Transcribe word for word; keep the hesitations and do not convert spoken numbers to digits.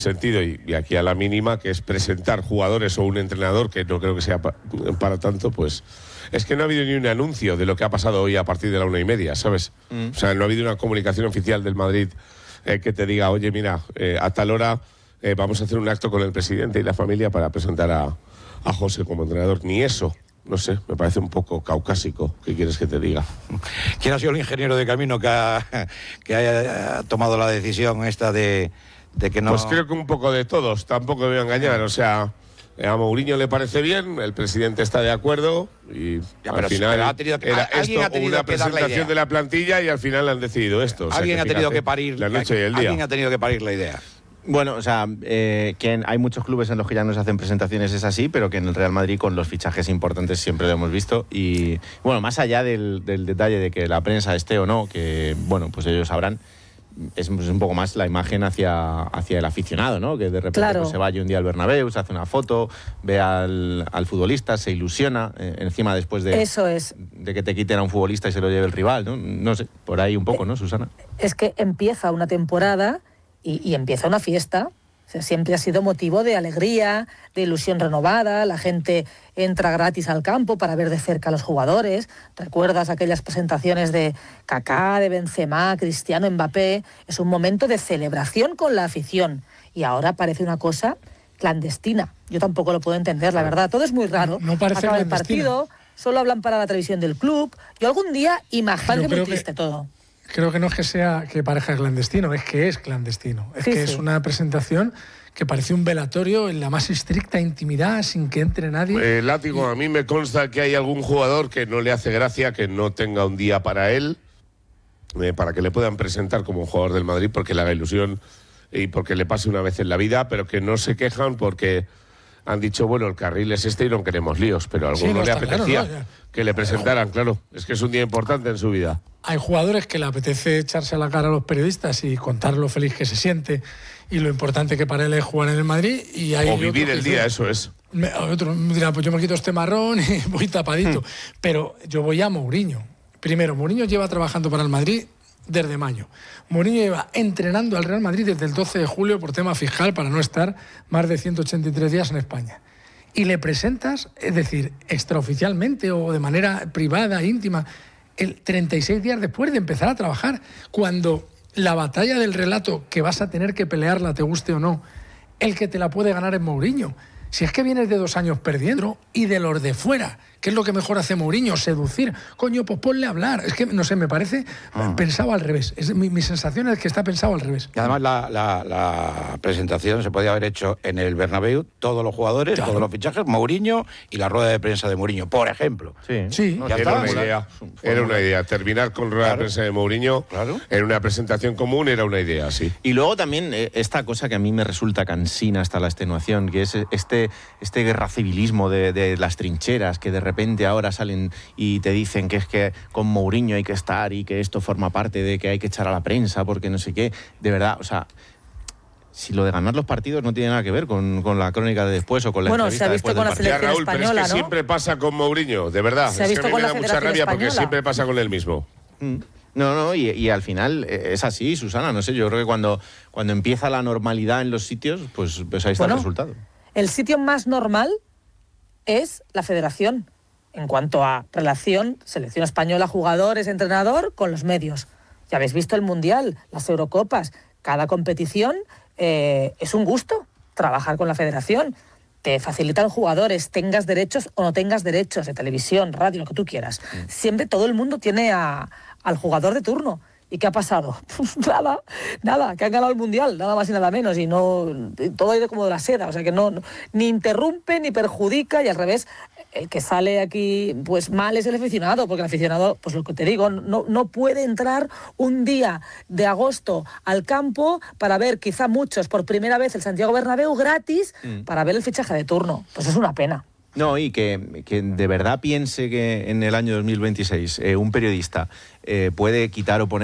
sentido, y, y aquí a la mínima, que es presentar jugadores o un entrenador, que no creo que sea pa, para tanto, pues es que no ha habido ni un anuncio de lo que ha pasado hoy a partir de la una y media, ¿sabes? Mm. O sea, no ha habido una comunicación oficial del Madrid eh, que te diga, oye, mira, eh, a tal hora eh, vamos a hacer un acto con el presidente y la familia para presentar a, a José como entrenador. Ni eso. No sé, me parece un poco caucásico. ¿Qué quieres que te diga? ¿Quién ha sido el ingeniero de camino que ha, que haya tomado la decisión esta de, de que no...? Pues creo que un poco de todos, tampoco me voy a engañar. O sea, a Mourinho le parece bien, el presidente está de acuerdo y ya, al final ha tenido que, era esto ha tenido una que presentación de la plantilla y al final han decidido esto. O sea, alguien que ha tenido fíjate, que parir la noche y el día. Alguien ha tenido que parir la idea. Bueno, o sea, eh, que hay muchos clubes en los que ya no se hacen presentaciones, es así, pero que en el Real Madrid con los fichajes importantes siempre lo hemos visto. Y bueno, más allá del, del detalle de que la prensa esté o no, que bueno, pues ellos sabrán, es, es un poco más la imagen hacia, hacia el aficionado, ¿no? Que de repente claro. pues, se vaya un día al Bernabéu, se hace una foto, ve al, al futbolista, se ilusiona, eh, encima después de, Eso es. de que te quiten a un futbolista y se lo lleve el rival, ¿no? No sé, por ahí un poco, ¿no, Susana? Es que empieza una temporada y, y empieza una fiesta. O sea, siempre ha sido motivo de alegría, de ilusión renovada. La gente entra gratis al campo para ver de cerca a los jugadores. ¿Recuerdas aquellas presentaciones de Kaká, de Benzema, Cristiano, Mbappé? Es un momento de celebración con la afición. Y ahora parece una cosa clandestina. Yo tampoco lo puedo entender, la verdad. Todo es muy raro. No parece Acaba el clandestina. partido, solo hablan para la televisión del club. Yo algún día imagino muy triste que... todo. Creo que no es que sea que parezca clandestino, es que es clandestino. Es sí, que sí. es una presentación que parece un velatorio en la más estricta intimidad, sin que entre nadie. Eh, Látigo, a mí me consta que hay algún jugador que no le hace gracia que no tenga un día para él, eh, para que le puedan presentar como un jugador del Madrid, porque le haga ilusión y porque le pase una vez en la vida, pero que no se quejan porque han dicho, bueno, el carril es este y no queremos líos, pero a alguno Sí, no, le está apetecía claro, ¿no? que le presentaran, claro. Es que es un día importante en su vida. Hay jugadores que le apetece echarse a la cara a los periodistas y contar lo feliz que se siente y lo importante que para él es jugar en el Madrid. Y hay o vivir el día, dice, eso es. Me, otro me dirá, pues yo me quito este marrón y voy tapadito. Hmm. Pero yo voy a Mourinho. Primero, Mourinho lleva trabajando para el Madrid desde mayo. Mourinho lleva entrenando al Real Madrid desde el doce de julio por tema fiscal para no estar más de ciento ochenta y tres días en España. Y le presentas, es decir, extraoficialmente o de manera privada, íntima, el treinta y seis días después de empezar a trabajar, cuando la batalla del relato que vas a tener que pelearla, te guste o no, el que te la puede ganar es Mourinho. Si es que vienes de dos años perdiendo y de los de fuera, ¿qué es lo que mejor hace Mourinho? Seducir. Coño, pues ponle a hablar. Es que, no sé, me parece ah. pensado al revés. Es, mi, mi sensación es que está pensado al revés. Y además la, la, la presentación se podía haber hecho en el Bernabéu, todos los jugadores, claro. todos los fichajes, Mourinho y la rueda de prensa de Mourinho, por ejemplo. Sí, sí. No, era, una idea, era una idea. Terminar con rueda claro. de prensa de Mourinho claro. en una presentación común era una idea, sí. Y luego también eh, esta cosa que a mí me resulta cansina hasta la extenuación, que es este, este guerra civilismo de, de las trincheras, que de repente ahora salen y te dicen que es que con Mourinho hay que estar y que esto forma parte de que hay que echar a la prensa porque no sé qué. De verdad, o sea, si lo de ganar los partidos no tiene nada que ver con, con la crónica de después o con la bueno, entrevista se ha visto después con del la partido. selección Raúl, española, pero es que ¿no? siempre pasa con Mourinho, de verdad. Se ha es visto que a mí con me la da mucha Federación rabia porque Española. siempre pasa con él mismo. Mm. No, no, y, y al final es así, Susana, no sé, yo creo que cuando, cuando empieza la normalidad en los sitios, pues, pues ahí está bueno, el resultado. El sitio más normal es la Federación, en cuanto a relación selección española, jugadores, entrenador, con los medios. Ya habéis visto el Mundial, las Eurocopas, cada competición eh, es un gusto trabajar con la Federación. Te facilitan jugadores, tengas derechos o no tengas derechos de televisión, radio, lo que tú quieras. Mm. Siempre todo el mundo tiene a, al jugador de turno. ¿Y qué ha pasado? nada, nada, que han ganado el Mundial, nada más y nada menos, y no todo ha ido como de la seda, o sea que no, no ni interrumpe ni perjudica, y al revés, el que sale aquí pues mal es el aficionado, porque el aficionado, pues lo que te digo, no, no puede entrar un día de agosto al campo para ver quizá muchos por primera vez el Santiago Bernabéu gratis mm. para ver el fichaje de turno. Pues es una pena. No, y que, que de verdad piense que en el año dos mil veintiséis eh, un periodista eh, puede quitar o poner